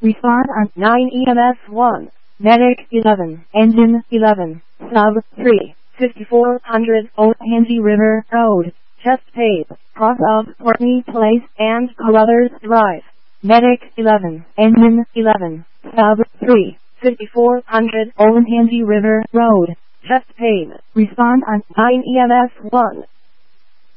Respond on 9 EMS 1. Medic 11. Engine 11. Sub 3. 5400 Old Handy River Road. Chesapeake. Cross of Courtney Place and Carruthers Drive. Medic 11. Engine 11. Sub 3. 5400 Old Handy River Road. Chesapeake. Respond on 9 EMS 1.